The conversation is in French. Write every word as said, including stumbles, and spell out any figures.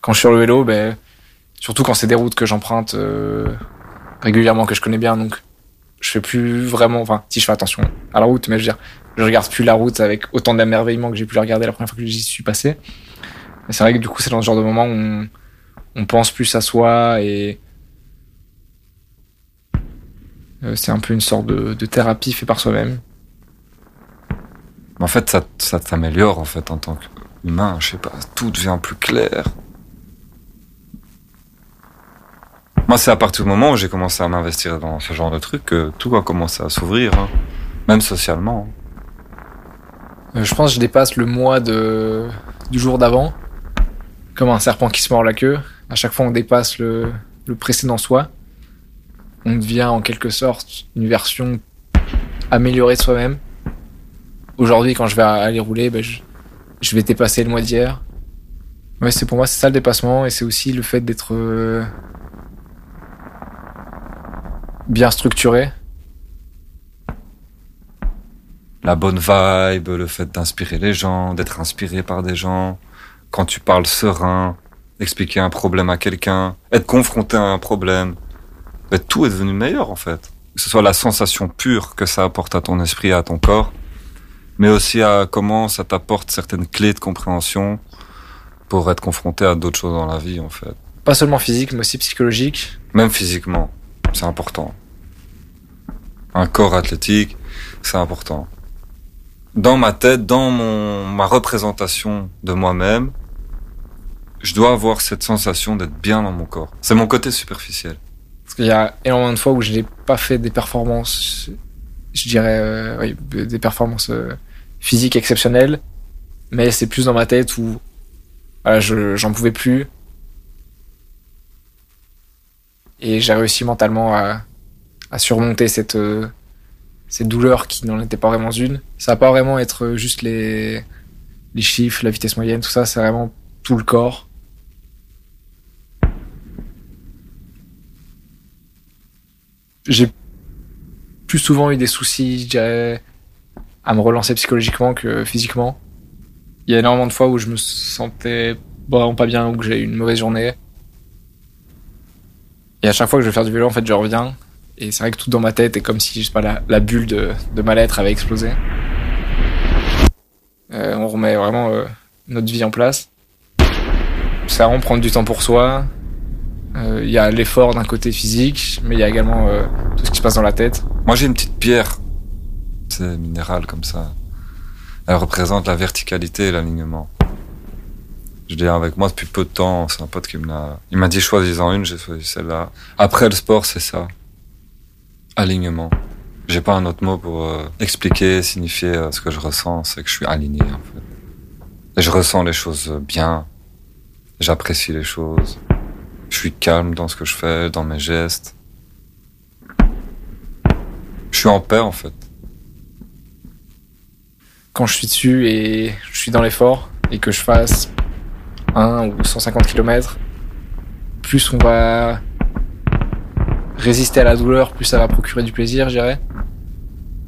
quand je suis sur le vélo, ben, surtout quand c'est des routes que j'emprunte euh, régulièrement, que je connais bien, donc je fais plus vraiment, enfin, si je fais attention à la route, mais je veux dire, je regarde plus la route avec autant d'émerveillement que j'ai pu la regarder la première fois que j'y suis passé. Mais c'est vrai que du coup, c'est dans ce genre de moment où on, on pense plus à soi et euh, c'est un peu une sorte de, de thérapie fait par soi-même. En fait, ça, ça t'améliore en fait en tant qu'humain, je sais pas, tout devient plus clair. Moi, c'est à partir du moment où j'ai commencé à m'investir dans ce genre de trucs que tout a commencé à s'ouvrir, hein. Même socialement. Euh, je pense que je dépasse le mois de, du jour d'avant, comme un serpent qui se mord la queue. À chaque fois, on dépasse le, le précédent soi. On devient en quelque sorte une version améliorée de soi-même. Aujourd'hui, quand je vais aller rouler, ben, je, je vais dépasser le mois d'hier. Ouais, c'est pour moi, c'est ça le dépassement, et c'est aussi le fait d'être euh, bien structuré. La bonne vibe, le fait d'inspirer les gens, d'être inspiré par des gens, quand tu parles serein, expliquer un problème à quelqu'un, être confronté à un problème, ben, tout est devenu meilleur en fait. Que ce soit la sensation pure que ça apporte à ton esprit et à ton corps, mais aussi à comment ça t'apporte certaines clés de compréhension pour être confronté à d'autres choses dans la vie en fait. Pas seulement physique, mais aussi psychologique. Même physiquement, c'est important. Un corps athlétique, c'est important. Dans ma tête, dans mon, ma représentation de moi-même, je dois avoir cette sensation d'être bien dans mon corps. C'est mon côté superficiel. Parce qu'il y a énormément de fois où je n'ai pas fait des performances, je dirais, euh, oui, des performances euh, physiques exceptionnelles, mais c'est plus dans ma tête où voilà, je, j'en pouvais plus. Et j'ai réussi mentalement à, à surmonter cette... Euh, cette douleur qui n'en était pas vraiment une. Ça va pas vraiment être juste les, les chiffres, la vitesse moyenne, tout ça, c'est vraiment tout le corps. J'ai plus souvent eu des soucis, je dirais, à me relancer psychologiquement que physiquement. Il y a énormément de fois où je me sentais vraiment pas bien ou que j'ai eu une mauvaise journée. Et à chaque fois que je vais faire du vélo, en fait, je reviens. Et c'est vrai que tout dans ma tête est comme si, je sais pas, la, la bulle de, de mal-être avait explosé. Euh, on remet vraiment euh, notre vie en place. C'est vraiment prendre du temps pour soi. Il euh, y a l'effort d'un côté physique, mais il y a également euh, tout ce qui se passe dans la tête. Moi, j'ai une petite pierre, c'est minéral comme ça. Elle représente la verticalité et l'alignement. Je l'ai avec moi depuis peu de temps. C'est un pote qui me l'a... Il m'a dit choisis-en une, j'ai choisi celle-là. Après, le sport, c'est ça. Alignement. J'ai pas un autre mot pour euh, expliquer, signifier euh, ce que je ressens. C'est que je suis aligné, en fait. Et je ressens les choses bien. J'apprécie les choses. Je suis calme dans ce que je fais, dans mes gestes. Je suis en paix, en fait. Quand je suis dessus et je suis dans l'effort et que je fasse un ou cent cinquante kilomètres, plus on va résister à la douleur, plus ça va procurer du plaisir, je dirais.